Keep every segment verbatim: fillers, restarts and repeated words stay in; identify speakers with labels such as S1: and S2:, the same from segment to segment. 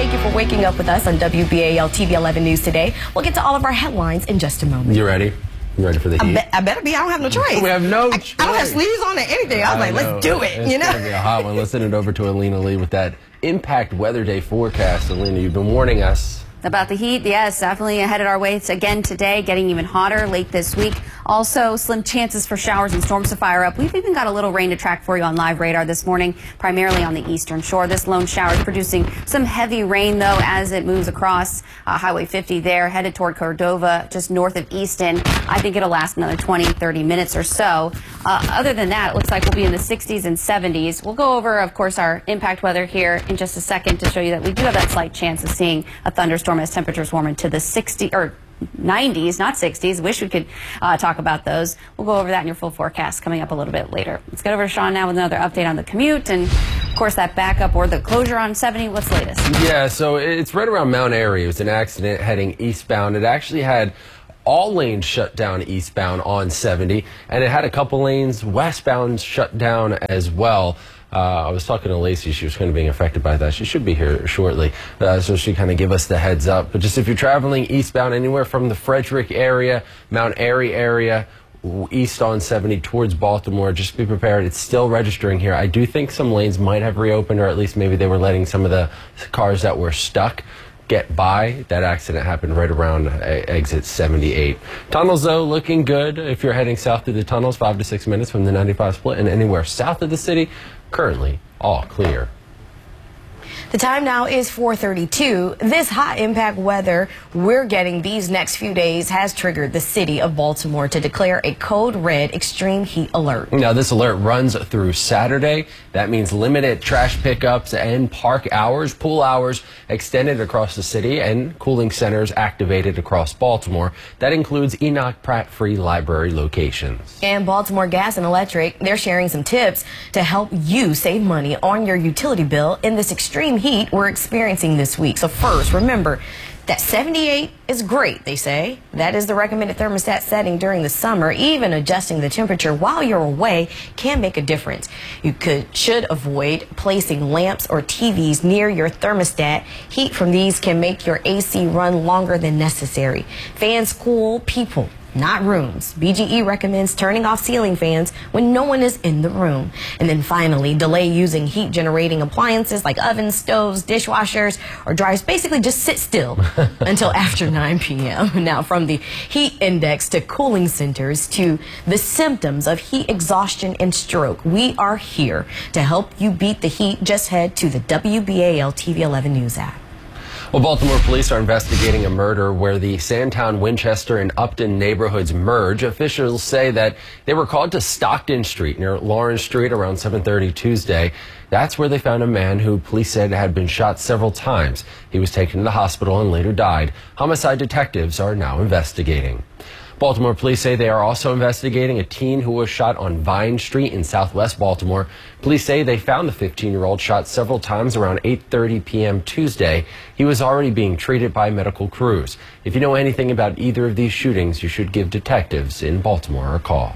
S1: Thank you for waking up with us on W B A L T V eleven News today. We'll get to all of our headlines in just a moment.
S2: You ready? You ready for the heat?
S1: I, be I better be. I don't have no choice.
S2: We have no
S1: I,
S2: choice.
S1: I don't have sleeves on or anything. I was I like, know. let's do it.
S2: It's
S1: you know?
S2: going to be a hot one. Let's send it over to Alina Lee with that Impact Weather Day forecast. Alina, you've been warning us.
S3: About the heat, yes, definitely headed our way again today, getting even hotter late this week. Also, slim chances for showers and storms to fire up. We've even got a little rain to track for you on live radar this morning, primarily on the eastern shore. This lone shower is producing some heavy rain, though, as it moves across uh, Highway fifty there, headed toward Cordova, just north of Easton. I think it'll last another twenty, thirty minutes or so. Uh, other than that, it looks like we'll be in the sixties and seventies. We'll go over, of course, our impact weather here in just a second to show you that we do have that slight chance of seeing a thunderstorm as temperatures warm into the sixties or nineties, not sixties. Wish we could uh, talk about those. We'll go over that in your full forecast coming up a little bit later. Let's get over to Sean now with another update on the commute and, of course, that backup or the closure on seventy. What's the latest?
S2: Yeah, so it's right around Mount Airy. It was an accident heading eastbound. It actually had all lanes shut down eastbound on seventy, and it had a couple lanes westbound shut down as well. Uh, I was talking to Lacey. She was kind of being affected by that. She should be here shortly, uh, so she kind of give us the heads up. But just if you're traveling eastbound anywhere from the Frederick area, Mount Airy area, east on seventy towards Baltimore, just be prepared. It's still registering here. I do think some lanes might have reopened, or at least maybe they were letting some of the cars that were stuck get by. That accident happened right around uh, exit seventy-eight. Tunnels, though, looking good. If you're heading south through the tunnels, five to six minutes from the ninety-five split, and anywhere south of the city, currently all clear.
S1: The time now is four thirty-two. This high impact weather we're getting these next few days has triggered the city of Baltimore to declare a code red extreme heat alert.
S2: Now, this alert runs through Saturday. That means limited trash pickups and park hours, pool hours extended across the city, and cooling centers activated across Baltimore. That includes Enoch Pratt Free Library locations.
S1: And Baltimore Gas and Electric, they're sharing some tips to help you save money on your utility bill in this extreme heat we're experiencing this week. So first, remember that seventy-eight is great, they say. That is the recommended thermostat setting during the summer. Even adjusting the temperature while you're away can make a difference. You could should avoid placing lamps or T Vs near your thermostat. Heat from these can make your A C run longer than necessary. Fans cool people, not rooms. B G E recommends turning off ceiling fans when no one is in the room. And then finally, delay using heat generating appliances like ovens, stoves, dishwashers, or dryers. Basically, just sit still until after nine P M Now, from the heat index to cooling centers to the symptoms of heat exhaustion and stroke, we are here to help you beat the heat. Just head to the W B A L T V eleven News app.
S2: Well, Baltimore police are investigating a murder where the Sandtown, Winchester, and Upton neighborhoods merge. Officials say that they were called to Stockton Street near Lawrence Street around seven thirty Tuesday. That's where they found a man who police said had been shot several times. He was taken to the hospital and later died. Homicide detectives are now investigating. Baltimore police say they are also investigating a teen who was shot on Vine Street in southwest Baltimore. Police say they found the fifteen-year-old shot several times around eight thirty P M Tuesday. He was already being treated by medical crews. If you know anything about either of these shootings, you should give detectives in Baltimore a call.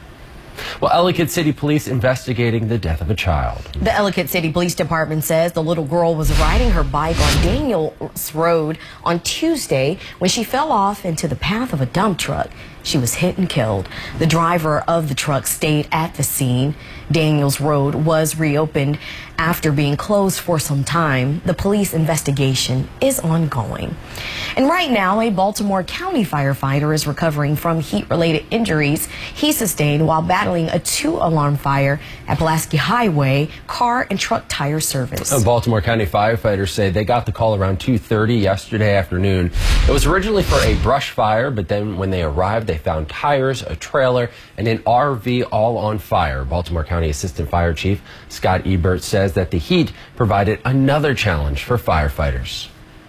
S2: Well, Ellicott City Police investigating the death of a child.
S1: The Ellicott City Police Department says the little girl was riding her bike on Daniels Road on Tuesday when she fell off into the path of a dump truck. She was hit and killed. The driver of the truck stayed at the scene. Daniels Road was reopened after being closed for some time. The police investigation is ongoing. And right now, a Baltimore County firefighter is recovering from heat-related injuries he sustained while battling a two-alarm fire at Pulaski Highway car and truck tire service.
S2: A Baltimore County firefighters say they got the call around two thirty yesterday afternoon. It was originally for a brush fire, but then when they arrived, they found tires, a trailer, and an R V all on fire. Baltimore County Assistant Fire Chief Scott Ebert says that the heat provided another challenge for firefighters.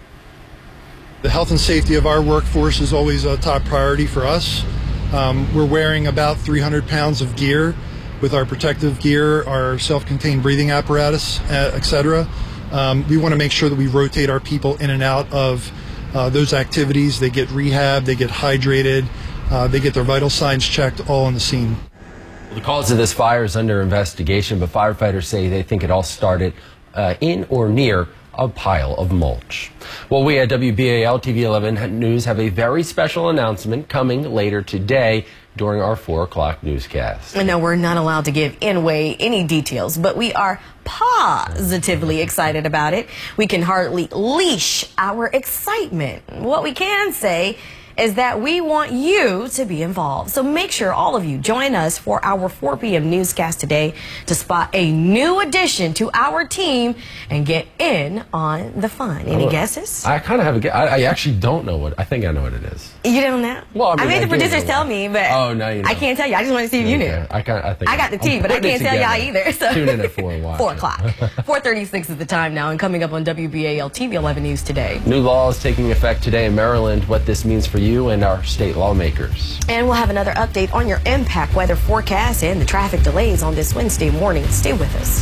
S4: The health and safety of our workforce is always a top priority for us. Um, we're wearing about three hundred pounds of gear with our protective gear, our self-contained breathing apparatus, et cetera. Um, we want to make sure that we rotate our people in and out of uh, those activities. They get rehab, they get hydrated, uh, they get their vital signs checked all on the scene.
S2: The cause of this fire is under investigation, but firefighters say they think it all started uh, in or near a pile of mulch. Well, we at W B A L T V eleven News have a very special announcement coming later today during our four o'clock newscast.
S1: And no, we're not allowed to give away any details, but we are positively excited about it. We can hardly leash our excitement. What we can say is that we want you to be involved. So make sure all of you join us for our four p m newscast today to spot a new addition to our team and get in on the fun. Any
S2: oh,
S1: guesses?
S2: I kind of have a guess. I, I actually don't know what. I think I know what it is.
S1: You don't know?
S2: Well, I, mean,
S1: I made
S2: I
S1: the producers tell me, but
S2: oh, no, you know.
S1: I can't tell you. I just want to see if you
S2: okay.
S1: knew.
S2: I, can't, I, think
S1: I got the tea,
S2: I'm
S1: but I can't tell y'all
S2: together.
S1: either. So.
S2: Tune in at four and watch
S1: four
S2: it.
S1: o'clock. four thirty-six is the time now, and coming up on W B A L T V eleven News today.
S2: New laws taking effect today in Maryland, what this means for you and our state lawmakers.
S1: And we'll have another update on your impact weather forecast and the traffic delays on this Wednesday morning. Stay with us.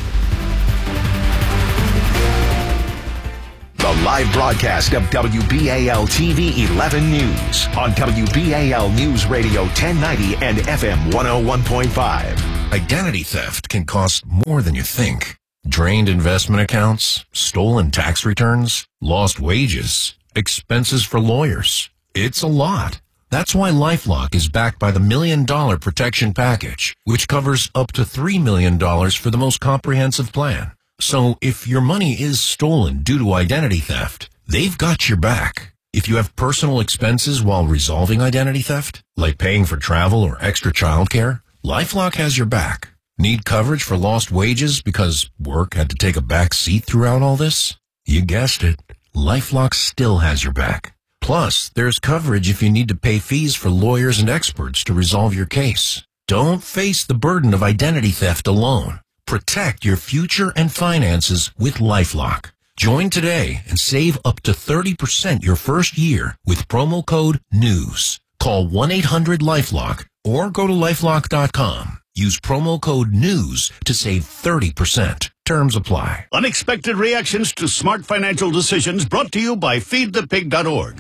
S5: The live broadcast of W B A L T V eleven News on W B A L News Radio ten ninety and F M one oh one point five.
S6: Identity theft can cost more than you think. Drained investment accounts, stolen tax returns, lost wages, expenses for lawyers. It's a lot. That's why LifeLock is backed by the Million Dollar Protection Package, which covers up to three million dollars for the most comprehensive plan. So if your money is stolen due to identity theft, they've got your back. If you have personal expenses while resolving identity theft, like paying for travel or extra childcare, LifeLock has your back. Need coverage for lost wages because work had to take a back seat throughout all this? You guessed it. LifeLock still has your back. Plus, there's coverage if you need to pay fees for lawyers and experts to resolve your case. Don't face the burden of identity theft alone. Protect your future and finances with LifeLock. Join today and save up to thirty percent your first year with promo code NEWS. Call one eight hundred LifeLock or go to lifelock dot com. Use promo code NEWS to save thirty percent. Terms apply.
S7: Unexpected reactions to smart financial decisions brought to you by feed the pig dot org.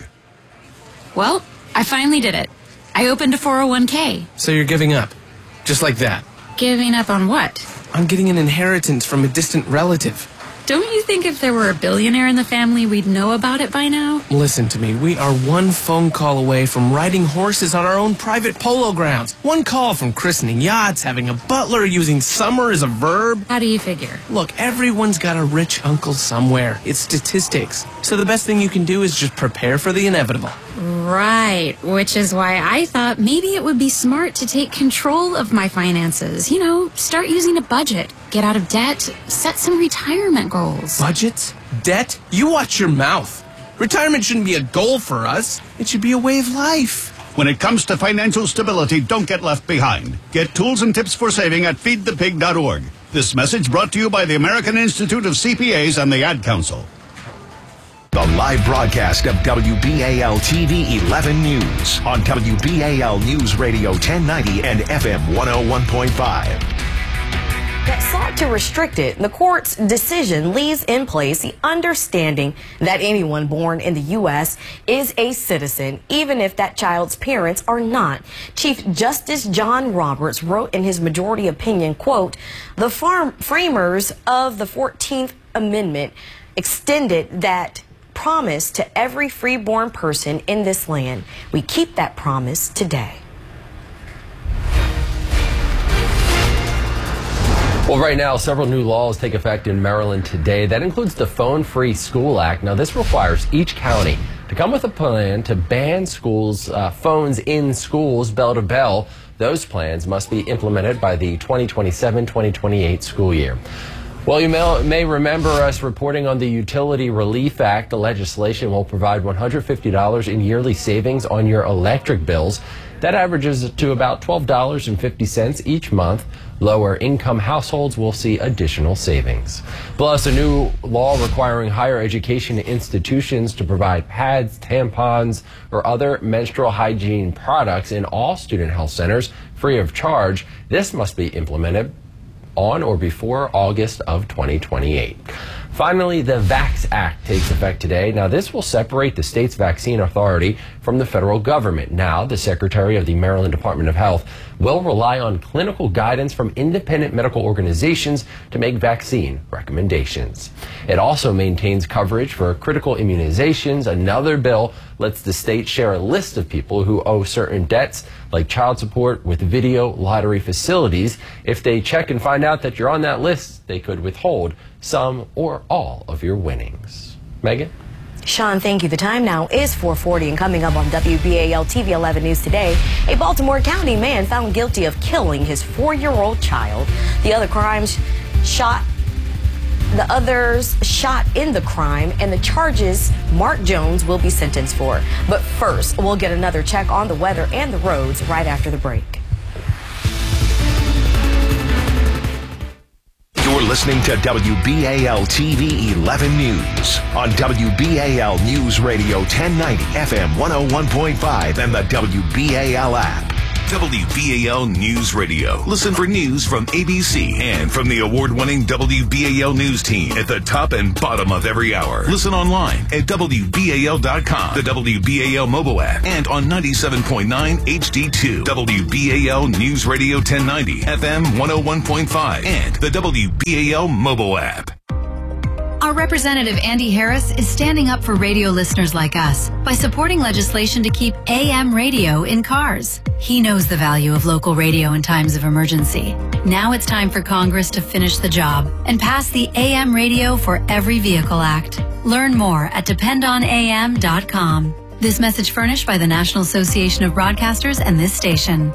S8: Well, I finally did it. I opened a four oh one k.
S9: So you're giving up? Just like that?
S8: Giving up on what?
S9: I'm getting an inheritance from a distant relative.
S8: Don't you think if there were a billionaire in the family, we'd know about it by now?
S9: Listen to me. We are one phone call away from riding horses on our own private polo grounds. One call from christening yachts, having a butler, using summer as a verb.
S8: How do you figure?
S9: Look, everyone's got a rich uncle somewhere. It's statistics. So the best thing you can do is just prepare for the inevitable.
S8: Right, which is why I thought maybe it would be smart to take control of my finances. You know, start using a budget, get out of debt, set some retirement goals.
S9: Budgets? Debt? You watch your mouth. Retirement shouldn't be a goal for us. It should be a way of life.
S7: When it comes to financial stability, don't get left behind. Get tools and tips for saving at feed the pig dot org. This message brought to you by the American Institute of C P As and the Ad Council.
S5: The live broadcast of W B A L T V eleven News on W B A L News Radio ten ninety and F M one oh one point five.
S1: That sought to restrict it, the court's decision leaves in place the understanding that anyone born in the U S is a citizen, even if that child's parents are not. Chief Justice John Roberts wrote in his majority opinion, quote, "The farm framers of the fourteenth Amendment extended that promise to every freeborn person in this land. We keep that promise today."
S2: Well, right now, several new laws take effect in Maryland today. That includes the Phone Free School Act. Now, this requires each county to come with a plan to ban schools, uh, phones in schools bell to bell. Those plans must be implemented by the twenty twenty-seven twenty twenty-eight school year. Well, you may, may remember us reporting on the Utility Relief Act. The legislation will provide one hundred fifty dollars in yearly savings on your electric bills. That averages to about twelve dollars and fifty cents each month. Lower income households will see additional savings. Plus, a new law requiring higher education institutions to provide pads, tampons, or other menstrual hygiene products in all student health centers free of charge. This must be implemented on or before August of twenty twenty-eight. Finally, the Vax Act takes effect today. Now, this will separate the state's vaccine authority from the federal government. Now, the Secretary of the Maryland Department of Health will rely on clinical guidance from independent medical organizations to make vaccine recommendations. It also maintains coverage for critical immunizations. Another bill lets the state share a list of people who owe certain debts, like child support, with video lottery facilities. If they check and find out that you're on that list, they could withhold some or all of your winnings. Megan?
S1: Sean, thank you. The time now is four forty, and coming up on W B A L T V eleven News today, a Baltimore County man found guilty of killing his four-year-old child. The other crimes shot The others shot in the crime, and the charges Mark Jones will be sentenced for. But first, we'll get another check on the weather and the roads right after the break.
S5: You're listening to W B A L T V eleven News on W B A L News Radio ten ninety F M one oh one point five and the W B A L app. W B A L News Radio. Listen for news from A B C and from the award-winning W B A L News team at the top and bottom of every hour. Listen online at W B A L dot com, the W B A L mobile app, and on ninety-seven point nine H D two. W B A L News Radio ten ninety F M one oh one point five and the W B A L mobile app.
S10: Our Representative Andy Harris is standing up for radio listeners like us by supporting legislation to keep A M radio in cars. He knows the value of local radio in times of emergency. Now it's time for Congress to finish the job and pass the A M Radio for Every Vehicle Act. Learn more at depend on A M dot com. This message furnished by the National Association of Broadcasters and this station.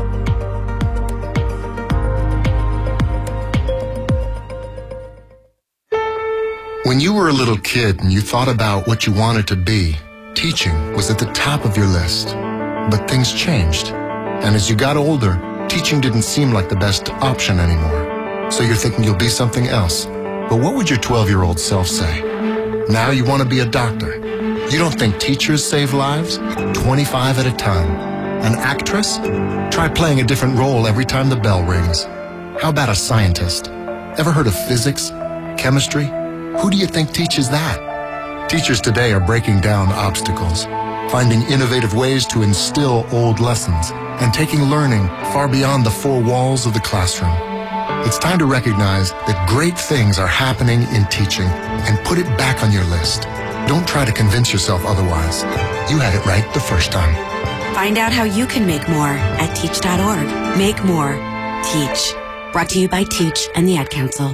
S11: When you were a little kid and you thought about what you wanted to be, teaching was at the top of your list. But things changed. And as you got older, teaching didn't seem like the best option anymore. So you're thinking you'll be something else. But what would your twelve-year-old self say? Now you want to be a doctor. You don't think teachers save lives? twenty-five at a time. An actress? Try playing a different role every time the bell rings. How about a scientist? Ever heard of physics? Chemistry? Who do you think teaches that? Teachers today are breaking down obstacles, finding innovative ways to instill old lessons, and taking learning far beyond the four walls of the classroom. It's time to recognize that great things are happening in teaching and put it back on your list. Don't try to convince yourself otherwise. You had it right the first time.
S12: Find out how you can make more at teach dot org. Make more. Teach. Brought to you by Teach and the Ad Council.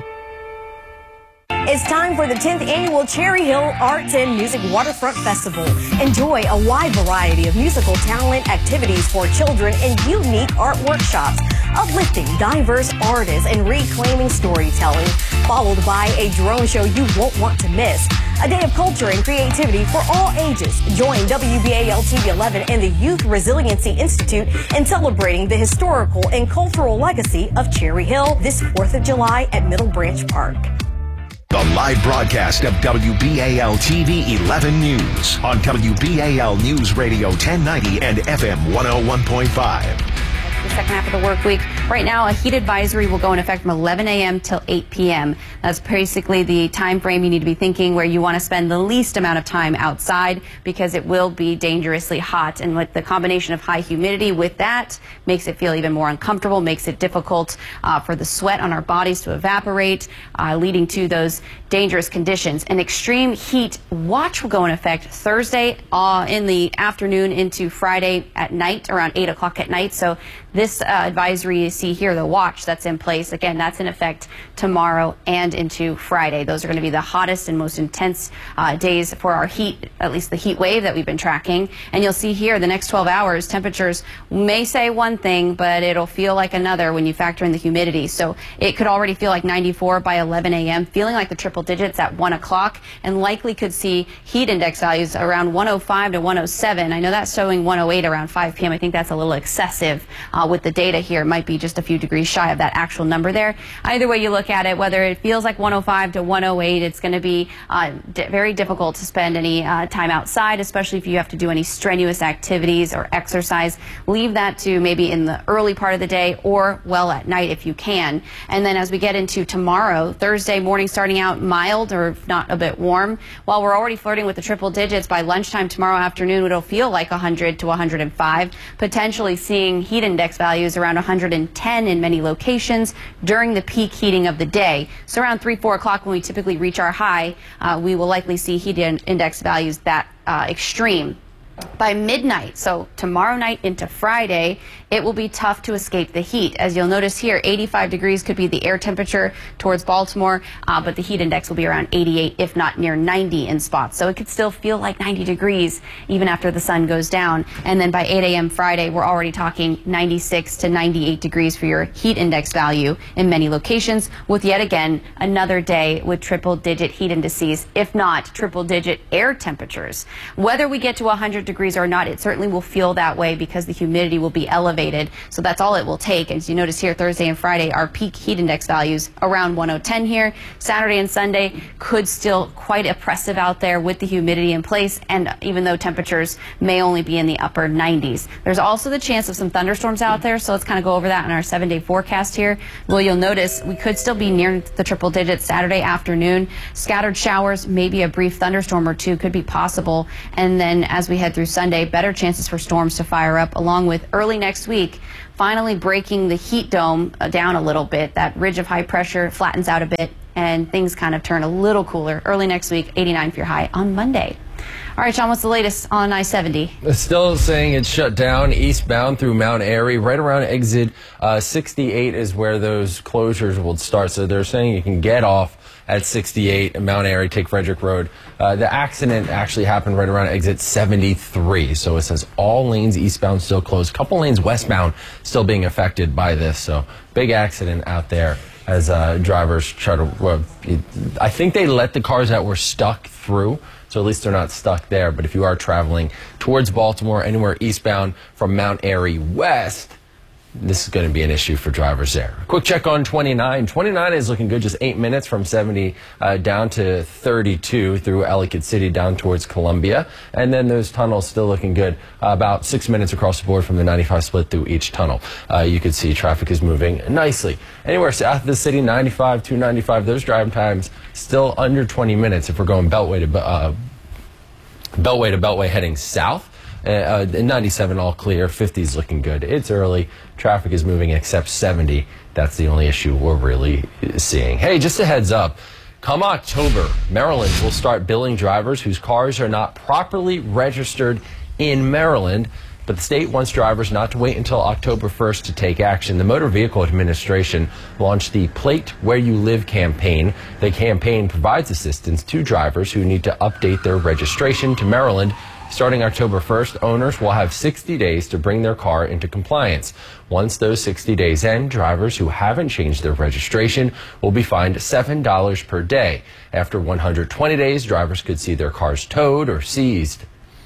S1: It's time for the tenth Annual Cherry Hill Arts and Music Waterfront Festival. Enjoy a wide variety of musical talent, activities for children, and unique art workshops, uplifting diverse artists and reclaiming storytelling, followed by a drone show you won't want to miss. A day of culture and creativity for all ages. Join W B A L T V eleven and the Youth Resiliency Institute in celebrating the historical and cultural legacy of Cherry Hill this fourth of July at Middle Branch Park.
S5: The live broadcast of W B A L T V eleven News on W B A L News Radio ten ninety and F M one oh one point five.
S3: The second half of the work week. Right now, a heat advisory will go in effect from eleven a m till eight p m That's basically the time frame you need to be thinking where you want to spend the least amount of time outside because it will be dangerously hot. And with the combination of high humidity with that, makes it feel even more uncomfortable, makes it difficult uh, for the sweat on our bodies to evaporate, uh, leading to those dangerous conditions. An extreme heat watch will go in effect Thursday uh, in the afternoon into Friday at night, around eight o'clock at night. So this uh, advisory you see here, the watch that's in place, again, that's in effect tomorrow and into Friday. Those are going to be the hottest and most intense uh, days for our heat, at least the heat wave that we've been tracking. And you'll see here the next twelve hours, temperatures may say one thing, but it'll feel like another when you factor in the humidity. So it could already feel like ninety-four by eleven a m, feeling like the triple digits at one o'clock, and likely could see heat index values around one oh five to one oh seven. I know that's showing one oh eight around five p m I think that's a little excessive. uh, with the data here. It might be just a few degrees shy of that actual number there. Either way you look at it, whether it feels like one oh five to one oh eight, it's going to be uh, very difficult to spend any uh, time outside, especially if you have to do any strenuous activities or exercise. Leave that to maybe in the early part of the day or well at night if you can. And then as we get into tomorrow, Thursday morning starting out mild or if not a bit warm. While we're already flirting with the triple digits, by lunchtime tomorrow afternoon it'll feel like one hundred to one hundred five, potentially seeing heat index values around one hundred ten in many locations during the peak heating of the day. So around three, four o'clock when we typically reach our high, uh, we will likely see heat in index values that uh, extreme. By midnight, so tomorrow night into Friday, it will be tough to escape the heat. As you'll notice here, eighty-five degrees could be the air temperature towards Baltimore, uh, but the heat index will be around eighty-eight, if not near ninety in spots. So it could still feel like ninety degrees even after the sun goes down. And then by eight A M Friday, we're already talking ninety-six to ninety-eight degrees for your heat index value in many locations, with yet again another day with triple-digit heat indices, if not triple-digit air temperatures. Whether we get to one hundred degrees or not, it certainly will feel that way because the humidity will be elevated. So that's all it will take. As you notice here, Thursday and Friday, our peak heat index values around one oh ten here. Saturday and Sunday could still quite oppressive out there with the humidity in place, and even though temperatures may only be in the upper nineties. There's also the chance of some thunderstorms out there, so let's kind of go over that in our seven-day forecast here. Well, you'll notice we could still be near the triple digits Saturday afternoon. Scattered showers, maybe a brief thunderstorm or two could be possible, and then as we head through Sunday, better chances for storms to fire up, along with early next week finally breaking the heat dome down a little bit. That ridge of high pressure flattens out a bit and things kind of turn a little cooler. Early next week, eighty-nine for your high on Monday. All right, Sean, what's the latest on I seventy?
S2: It's still saying it's shut down eastbound through Mount Airy. Right around exit uh, sixty-eight is where those closures will start. So they're saying you can get off at sixty-eight in Mount Airy, take Frederick Road. Uh, the accident actually happened right around exit seventy-three. So it says all lanes eastbound still closed. Couple lanes westbound still being affected by this. So big accident out there as uh, drivers try to, uh, I think they let the cars that were stuck through. So at least they're not stuck there. But if you are traveling towards Baltimore, anywhere eastbound from Mount Airy west, this is going to be an issue for drivers there. Quick check on twenty-nine. twenty-nine is looking good, just eight minutes from seventy uh, down to thirty-two through Ellicott City down towards Columbia. And then those tunnels still looking good, uh, about six minutes across the board from the ninety-five split through each tunnel. Uh, you can see traffic is moving nicely. Anywhere south of the city, ninety-five, two ninety-five, those drive times still under twenty minutes if we're going Beltway to, uh, Beltway to Beltway heading south. Uh, uh, ninety-seven all clear, fifty is looking good. It's early, traffic is moving except seventy. That's the only issue we're really seeing. Hey, just a heads up, come October, Maryland will start billing drivers whose cars are not properly registered in Maryland. But the state wants drivers not to wait until October first to take action. The Motor Vehicle Administration launched the Plate Where You Live campaign. The campaign provides assistance to drivers who need to update their registration to Maryland. Starting October first, owners will have sixty days to bring their car into compliance. Once those sixty days end, drivers who haven't changed their registration will be fined seven dollars per day. After one hundred twenty days, drivers could see their cars towed or seized.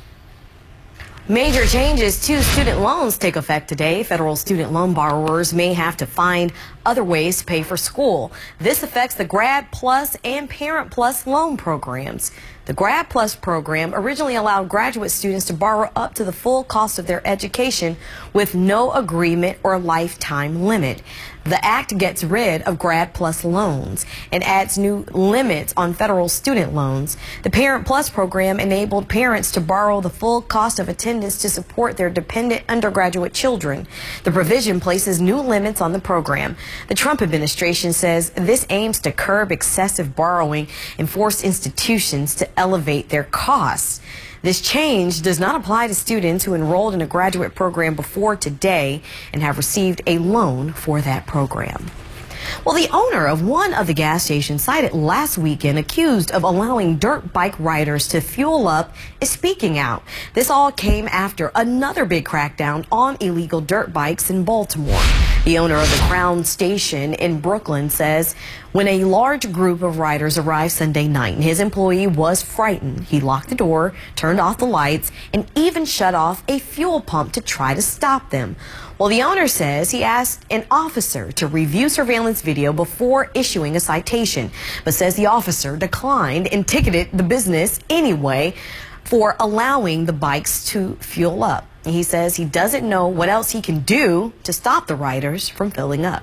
S1: Major changes to student loans take effect today. Federal student loan borrowers may have to find other ways to pay for school. This affects the Grad Plus and Parent Plus loan programs. The Grad Plus program originally allowed graduate students to borrow up to the full cost of their education with no agreement or lifetime limit. The act gets rid of Grad Plus loans and adds new limits on federal student loans. The Parent Plus program enabled parents to borrow the full cost of attendance to support their dependent undergraduate children. The provision places new limits on the program. The Trump administration says this aims to curb excessive borrowing and force institutions to elevate their costs. This change does not apply to students who enrolled in a graduate program before today and have received a loan for that program. Well, the owner of one of the gas stations cited last weekend accused of allowing dirt bike riders to fuel up is speaking out. This all came after another big crackdown on illegal dirt bikes in Baltimore. The owner of the Crown Station in Brooklyn says when a large group of riders arrived Sunday night, his employee was frightened. He locked the door, turned off the lights, and even shut off a fuel pump to try to stop them. Well, the owner says he asked an officer to review surveillance video before issuing a citation, but says the officer declined and ticketed the business anyway for allowing the bikes to fuel up. He says he doesn't know what else he can do to stop the riders from filling up.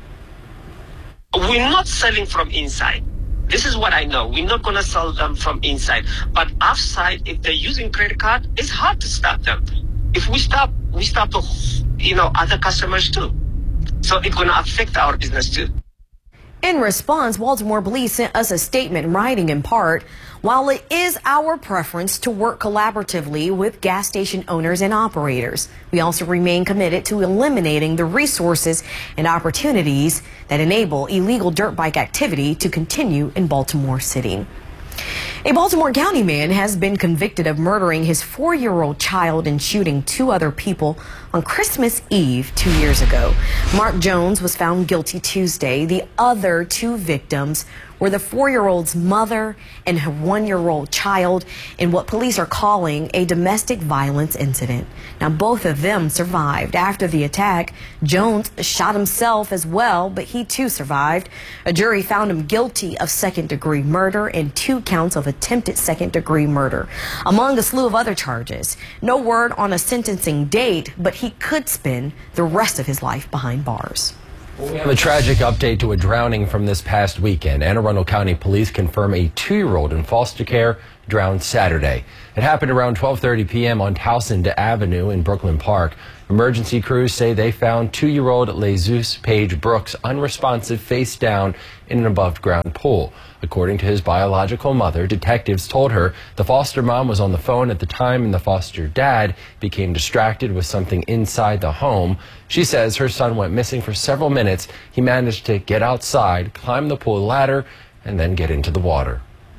S13: We're not selling from inside. This is what I know. We're not going to sell them from inside. But outside, if they're using credit card, it's hard to stop them. If we stop, we stop the, you know, other customers too. So it's going to affect our business too.
S1: In response, Baltimore Police sent us a statement writing in part, while it is our preference to work collaboratively with gas station owners and operators, we also remain committed to eliminating the resources and opportunities that enable illegal dirt bike activity to continue in Baltimore City. A Baltimore County man has been convicted of murdering his four-year-old child and shooting two other people on Christmas Eve two years ago. Mark Jones was found guilty Tuesday. The other two victims were the four-year-old's mother and her one-year-old child in what police are calling a domestic violence incident. Now, both of them survived. After the attack, Jones shot himself as well, but he too survived. A jury found him guilty of second-degree murder and two counts of attempted second-degree murder, among a slew of other charges. No word on a sentencing date, but he could spend the rest of his life behind bars.
S2: We have a tragic update to a drowning from this past weekend. Anne Arundel County Police confirm a two-year-old in foster care drowned Saturday. It happened around twelve thirty p m on Towson Avenue in Brooklyn Park. Emergency crews say they found two-year-old Jesus Page Brooks unresponsive face down in an above-ground pool. According to his biological mother, detectives told her the foster mom was on the phone at the time and the foster dad became distracted with something inside the home. She says her son went missing for several minutes. He managed to get outside, climb the pool ladder, and then get into the water.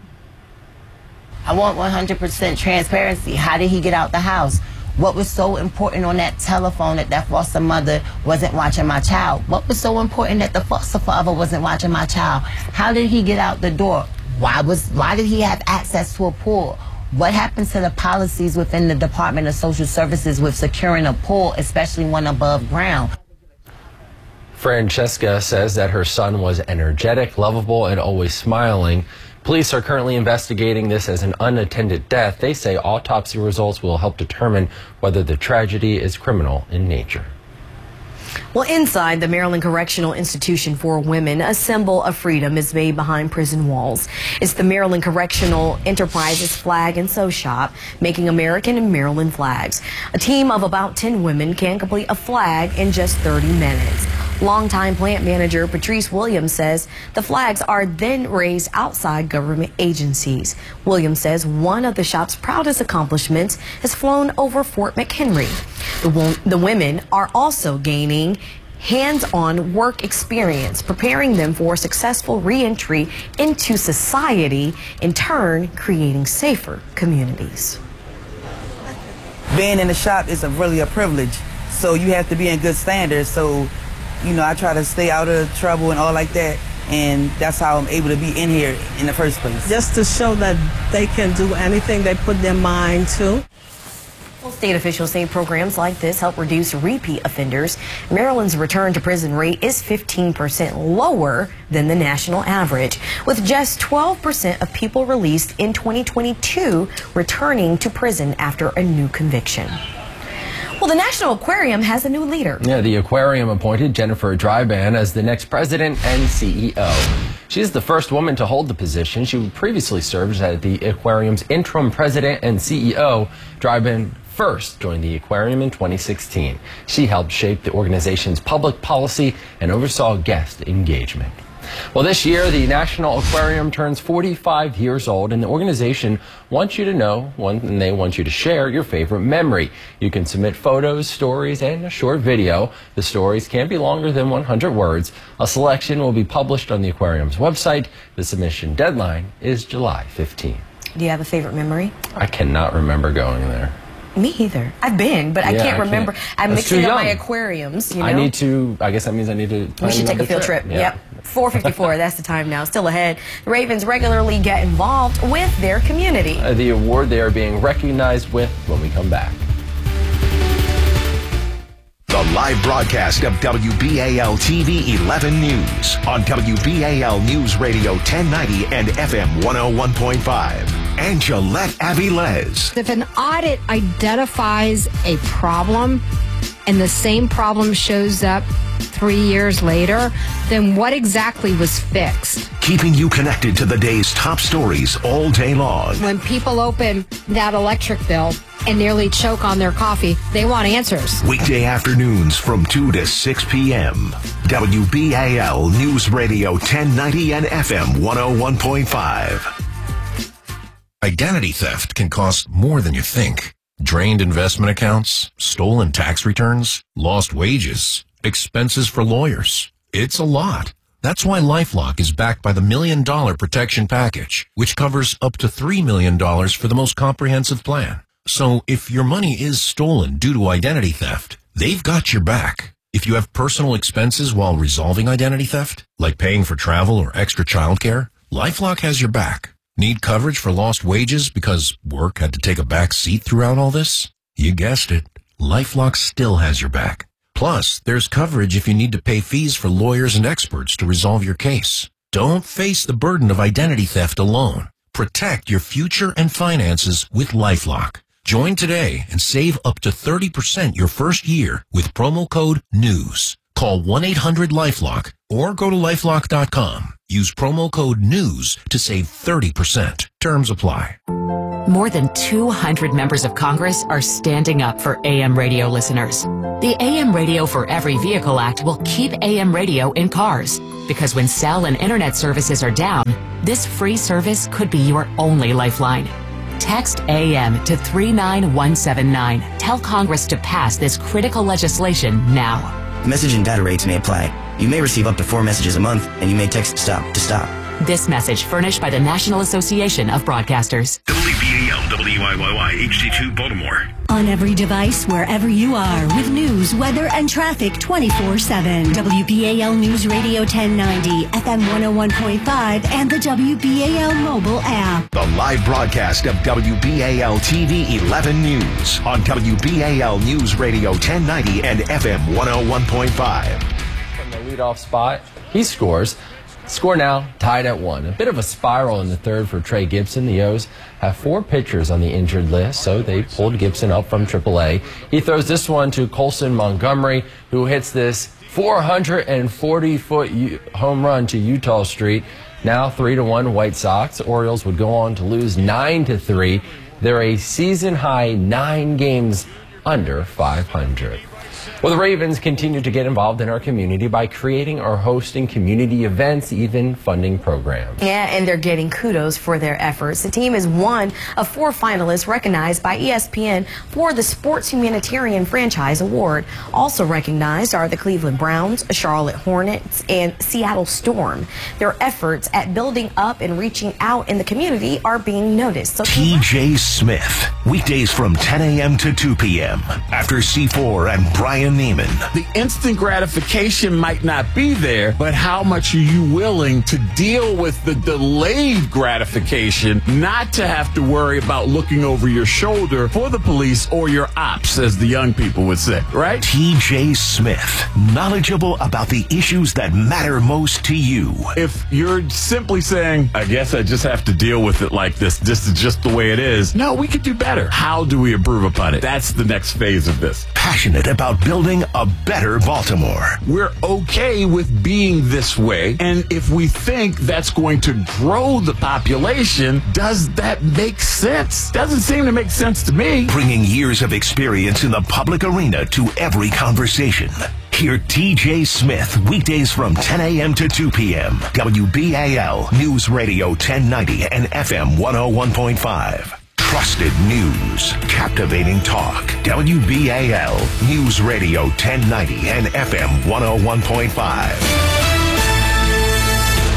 S14: I want one hundred percent transparency. How did he get out the house? What was so important on that telephone that that foster mother wasn't watching my child? What was so important that the foster father wasn't watching my child? How did he get out the door? Why was why did he have access to a pool? What happens to the policies within the Department of Social Services with securing a pool, especially one above ground?
S2: Francesca says that her son was energetic, lovable, and always smiling. Police are currently investigating this as an unattended death. They say autopsy results will help determine whether the tragedy is criminal in nature.
S1: Well, inside the Maryland Correctional Institution for Women, a symbol of freedom is made behind prison walls. It's the Maryland Correctional Enterprises flag and sew shop, making American and Maryland flags. A team of about ten women can complete a flag in just thirty minutes. Longtime plant manager Patrice Williams says the flags are then raised outside government agencies. Williams says one of the shop's proudest accomplishments has flown over Fort McHenry. The, the women are also gaining hands-on work experience, preparing them for successful re-entry into society, in turn creating safer communities.
S15: Being in the shop is a, really a privilege, so you have to be in good standards. So, you know, I try to stay out of trouble and all like that, and that's how I'm able to be in here in the first place.
S16: Just to show that they can do anything they put their mind to.
S1: Well, state officials say programs like this help reduce repeat offenders. Maryland's return to prison rate is fifteen percent lower than the national average, with just twelve percent of people released in twenty twenty-two returning to prison after a new conviction. Well, the National Aquarium has a new leader.
S2: Yeah, the aquarium appointed Jennifer Dryban as the next president and C E O. She's the first woman to hold the position. She previously served as the aquarium's interim president and C E O. Dryban first joined the aquarium in twenty sixteen. She helped shape the organization's public policy and oversaw guest engagement. Well, this year, the National Aquarium turns forty-five years old, and the organization wants you to know, and they want you to share your favorite memory. You can submit photos, stories, and a short video. The stories can't be longer than one hundred words. A selection will be published on the aquarium's website. The submission deadline is July fifteenth.
S1: Do you have a favorite memory?
S2: I cannot remember going there.
S1: Me either. I've been, but I
S2: Yeah,
S1: can't
S2: I
S1: remember.
S2: can't.
S1: I
S2: That's
S1: mix
S2: too
S1: it up my
S2: young.
S1: aquariums. You know?
S2: I need to, I guess that means I need to plan
S1: We should take a
S2: another
S1: field trip.
S2: Yeah.
S1: Yep. four fifty-four, that's the time now. Still ahead. The Ravens regularly get involved with their community.
S2: Uh, the award they are being recognized with when we come back.
S5: The live broadcast of W B A L T V eleven News on W B A L News Radio ten ninety and F M one oh one point five. Angelette Avilés.
S17: If an audit identifies a problem and the same problem shows up three years later, then what exactly was fixed?
S5: Keeping you connected to the day's top stories all day long.
S17: When people open that electric bill and nearly choke on their coffee, they want answers.
S5: Weekday afternoons from two to six p.m. W B A L News Radio ten ninety and F M one oh one point five.
S6: Identity theft can cost more than you think. Drained investment accounts, stolen tax returns, lost wages, expenses for lawyers. It's a lot. That's why LifeLock is backed by the Million Dollar Protection Package, which covers up to three million dollars for the most comprehensive plan. So if your money is stolen due to identity theft, they've got your back. If you have personal expenses while resolving identity theft, like paying for travel or extra childcare, LifeLock has your back. Need coverage for lost wages because work had to take a back seat throughout all this? You guessed it. LifeLock still has your back. Plus, there's coverage if you need to pay fees for lawyers and experts to resolve your case. Don't face the burden of identity theft alone. Protect your future and finances with LifeLock. Join today and save up to thirty percent your first year with promo code NEWS. Call one eight hundred LifeLock or go to lifelock dot com. Use promo code NEWS to save thirty percent. Terms apply.
S18: More than two hundred members of Congress are standing up for A M radio listeners. The A M Radio for Every Vehicle Act will keep A M radio in cars, because when cell and internet services are down, this free service could be your only lifeline. Text A M to three nine one seven nine. Tell Congress to pass this critical legislation now.
S19: Message and data rates may apply. You may receive up to four messages a month, and you may text STOP to stop.
S18: This message furnished by the National Association of Broadcasters.
S5: W B A L W I Y Y H D two Baltimore.
S20: On every device, wherever you are, with news, weather, and traffic twenty-four seven. W B A L News Radio ten ninety, F M one oh one point five, and the W B A L mobile app.
S5: The live broadcast of W B A L T V eleven News on W B A L News Radio ten ninety and F M one oh one point five.
S2: From the leadoff spot, he scores. Score now, tied at one. A bit of a spiral in the third for Trey Gibson. The O's have four pitchers on the injured list, so they pulled Gibson up from triple A. He throws this one to Colson Montgomery, who hits this four hundred forty foot home run to Utah Street. Now three to one White Sox. Orioles would go on to lose nine to three. They're a season high nine games under five hundred. Well, the Ravens continue to get involved in our community by creating or hosting community events, even funding programs.
S1: Yeah, and they're getting kudos for their efforts. The team is one of four finalists recognized by E S P N for the Sports Humanitarian Franchise Award. Also recognized are the Cleveland Browns, Charlotte Hornets, and Seattle Storm. Their efforts at building up and reaching out in the community are being noticed. So
S5: T J Smith, weekdays from ten a.m. to two p.m. after C four and Brian Neiman.
S21: The instant gratification might not be there, but how much are you willing to deal with the delayed gratification, not to have to worry about looking over your shoulder for the police or your ops, as the young people would say, right?
S5: T J Smith, knowledgeable about the issues that matter most to you.
S21: If you're simply saying, I guess I just have to deal with it like this, this is just the way it is. No, we could do better. How do we improve upon it? That's the next phase of this.
S5: Passionate about building a better Baltimore.
S21: We're okay with being this way, and if we think that's going to grow the population, does that make sense? Doesn't seem to make sense to me.
S5: Bringing years of experience in the public arena to every conversation. Hear T J Smith weekdays from ten a.m. to two p.m. W B A L News Radio ten ninety and F M one oh one point five. Trusted news, captivating talk. W B A L News Radio ten ninety and F M one oh one point five.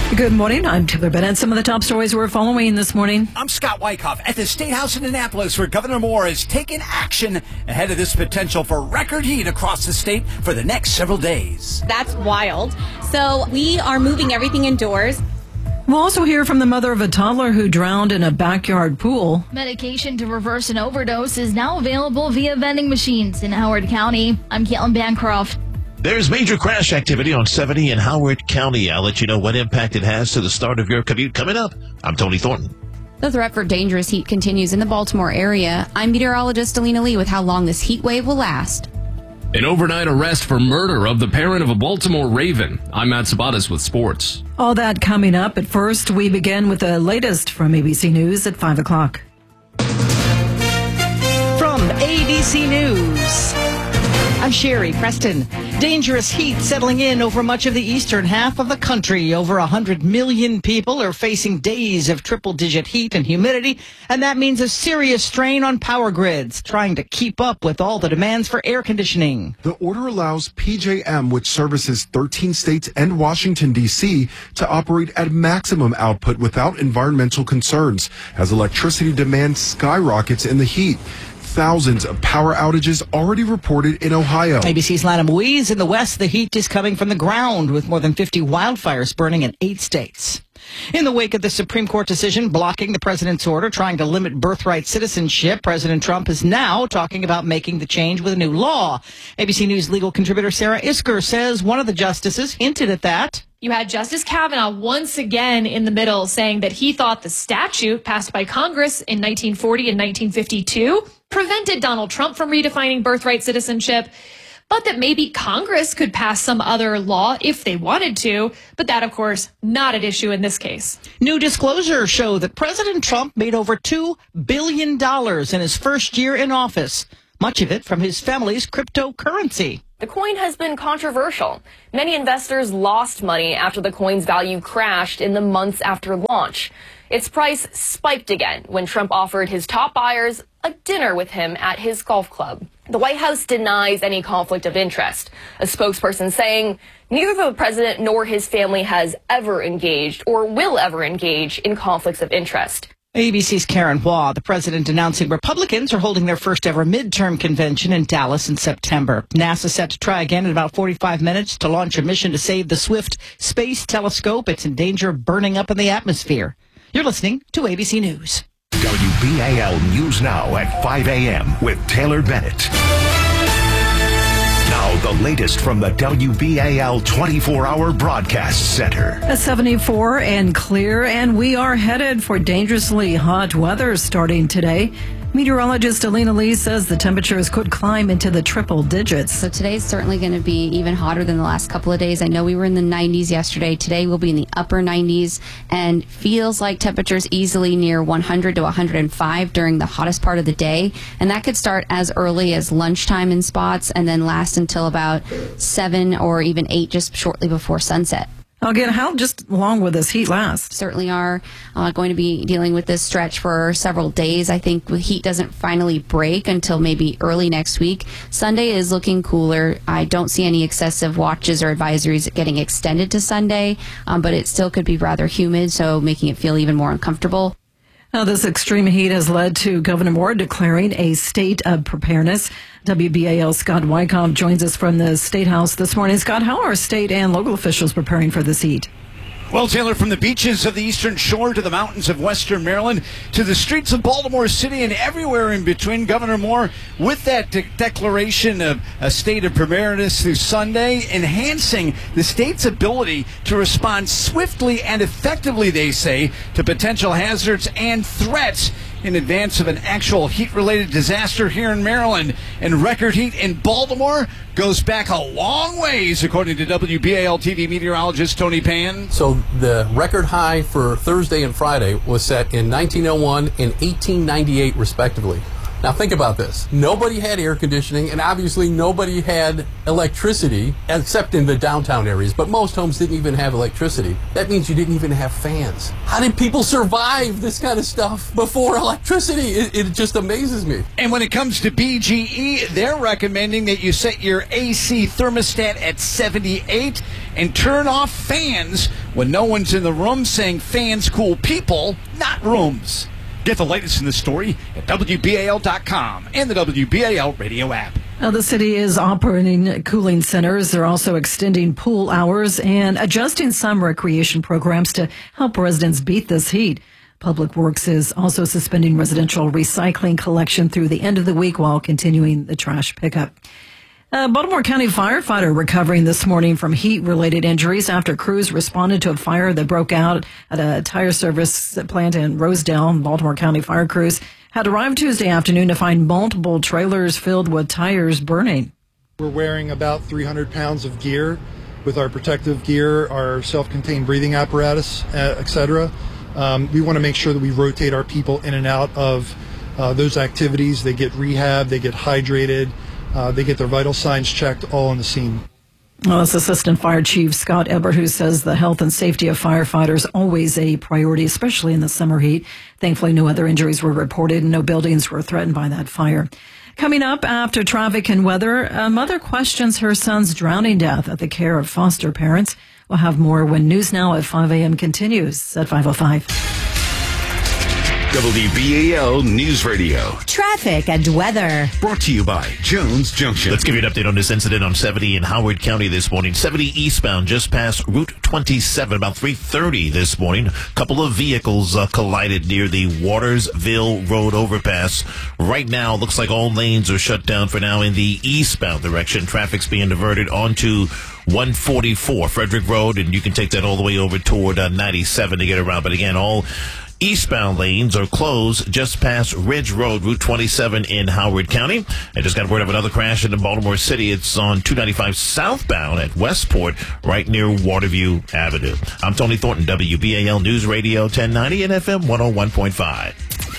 S4: Good morning. I'm Taylor Bennett. Some of the top stories we're following this morning.
S22: I'm Scott Wyckoff at the State House in Annapolis, where Governor Moore has taken action ahead of this potential for record heat across the state for the next several days.
S23: That's wild. So we are moving everything indoors.
S4: We'll also hear from the mother of a toddler who drowned in a backyard pool.
S24: Medication to reverse an overdose is now available via vending machines in Howard County. I'm Caitlin Bancroft.
S25: There's major crash activity on seventy in Howard County. I'll let you know what impact it has to the start of your commute coming up. I'm Tony Thornton.
S3: The threat for dangerous heat continues in the Baltimore area. I'm meteorologist Alina Lee with how long this heat wave will last.
S26: An overnight arrest for murder of the parent of a Baltimore Raven. I'm Matt Sabatas with sports.
S4: All that coming up. But first, we begin with the latest from A B C News at five o'clock.
S27: From A B C News, I'm Sherry Preston. Dangerous heat settling in over much of the eastern half of the country. Over one hundred million people are facing days of triple-digit heat and humidity, and that means a serious strain on power grids, trying to keep up with all the demands for air conditioning.
S28: The order allows P J M, which services thirteen states and Washington, D C, to operate at maximum output without environmental concerns, as electricity demand skyrockets in the heat. Thousands of power outages already reported in Ohio.
S27: A B C's Lana Louise. In the west, the heat is coming from the ground, with more than fifty wildfires burning in eight states. In the wake of the Supreme Court decision blocking the president's order trying to limit birthright citizenship, President Trump is now talking about making the change with a new law. A B C News legal contributor Sarah Isker says one of the justices hinted at that.
S29: You had Justice Kavanaugh once again in the middle, saying that he thought the statute passed by Congress in nineteen forty and nineteen fifty-two prevented Donald Trump from redefining birthright citizenship, but that maybe Congress could pass some other law if they wanted to. But that, of course, not at issue in this case.
S27: New disclosures show that President Trump made over two billion dollars in his first year in office, much of it from his family's cryptocurrency.
S30: The coin has been controversial. Many investors lost money after the coin's value crashed in the months after launch. Its price spiked again when Trump offered his top buyers a dinner with him at his golf club. The White House denies any conflict of interest, a spokesperson saying neither the president nor his family has ever engaged or will ever engage in conflicts of interest.
S27: A B C's Karen Waugh. The president announcing Republicans are holding their first ever midterm convention in Dallas in September. NASA set to try again in about forty-five minutes to launch a mission to save the Swift Space Telescope. It's in danger of burning up in the atmosphere. You're listening to A B C News.
S5: W B A L News Now at five a.m. with Taylor Bennett. Now, the latest from the W B A L twenty-four hour broadcast center.
S4: At seventy-four and clear, and we are headed for dangerously hot weather starting today. Meteorologist Alina Lee says the temperatures could climb into the triple digits.
S3: So today's certainly going to be even hotter than the last couple of days. I know we were in the nineties yesterday. Today we'll be in the upper nineties and feels like temperatures easily near one hundred to one hundred five during the hottest part of the day. And that could start as early as lunchtime in spots and then last until about seven or even eight just shortly before sunset.
S4: Again, how just long will this heat last?
S3: Certainly are uh, going to be dealing with this stretch for several days. I think the heat doesn't finally break until maybe early next week. Sunday is looking cooler. I don't see any excessive watches or advisories getting extended to Sunday, um, but it still could be rather humid, so making it feel even more uncomfortable.
S4: Now, this extreme heat has led to Governor Moore declaring a state of preparedness. W B A L's Scott Wyckoff joins us from the State House this morning. Scott, how are state and local officials preparing for this heat?
S22: Well, Taylor, from the beaches of the Eastern Shore to the mountains of Western Maryland to the streets of Baltimore City and everywhere in between, Governor Moore, with that de- declaration of a state of preparedness through Sunday, enhancing the state's ability to respond swiftly and effectively, they say, to potential hazards and threats in advance of an actual heat-related disaster here in Maryland. And record heat in Baltimore goes back a long ways, according to W B A L T V meteorologist Tony Pan.
S31: So the record high for Thursday and Friday was set in nineteen oh one and eighteen ninety-eight, respectively. Now think about this. Nobody had air conditioning, and obviously nobody had electricity, except in the downtown areas, but most homes didn't even have electricity. That means you didn't even have fans. How did people survive this kind of stuff before electricity? It, it just amazes me.
S22: And when it comes to B G E, they're recommending that you set your A C thermostat at seventy-eight and turn off fans when no one's in the room, saying fans cool people, not rooms. Get the latest in the story at W B A L dot com and the W B A L radio app.
S4: Now, the city is operating cooling centers. They're also extending pool hours and adjusting some recreation programs to help residents beat this heat. Public Works is also suspending residential recycling collection through the end of the week while continuing the trash pickup. A Baltimore County firefighter recovering this morning from heat-related injuries after crews responded to a fire that broke out at a tire service plant in Rosedale. Baltimore County fire crews had arrived Tuesday afternoon to find multiple trailers filled with tires burning.
S7: We're wearing about three hundred pounds of gear with our protective gear, our self-contained breathing apparatus, et cetera. Um, we want to make sure that we rotate our people in and out of uh, those activities. They get rehab, they get hydrated. Uh, they get their vital signs checked all on the scene.
S4: Well, that's Assistant Fire Chief Scott Ebert, who says the health and safety of firefighters always a priority, especially in the summer heat. Thankfully, no other injuries were reported and no buildings were threatened by that fire. Coming up after traffic and weather, a mother questions her son's drowning death at the care of foster parents. We'll have more when News Now at five a.m. continues at five oh five.
S5: W B A L News Radio.
S20: Traffic and weather.
S5: Brought to you by Jones Junction.
S25: Let's give you an update on this incident on seventy in Howard County this morning. seventy eastbound just past Route twenty-seven, about three thirty this morning. A couple of vehicles uh, collided near the Watersville Road overpass. Right now, looks like all lanes are shut down for now in the eastbound direction. Traffic's being diverted onto one forty-four Frederick Road, and you can take that all the way over toward uh, ninety-seven to get around. But again, all eastbound lanes are closed just past Ridge Road, Route twenty-seven in Howard County. I just got word of another crash in Baltimore City. It's on two ninety-five southbound at Westport, right near Waterview Avenue. I'm Tony Thornton, W B A L News Radio ten ninety and F M one oh one point five.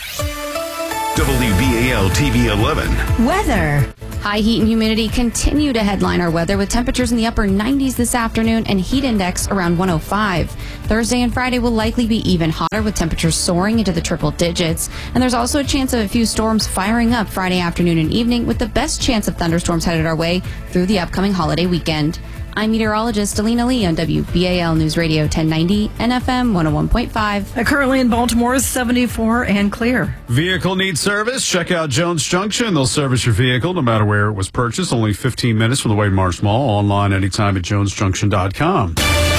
S5: W B A L T V eleven.
S20: Weather.
S3: High heat and humidity continue to headline our weather with temperatures in the upper nineties this afternoon and heat index around one oh five. Thursday and Friday will likely be even hotter with temperatures soaring into the triple digits. And there's also a chance of a few storms firing up Friday afternoon and evening with the best chance of thunderstorms headed our way through the upcoming holiday weekend. I'm meteorologist Alina Lee on W B A L News Radio ten ninety and F M one oh one point five.
S4: Uh, currently in Baltimore is seventy-four and clear.
S8: Vehicle needs service? Check out Jones Junction. They'll service your vehicle no matter where it was purchased. Only fifteen minutes from the Wade Marsh Mall. Online anytime at jones junction dot com.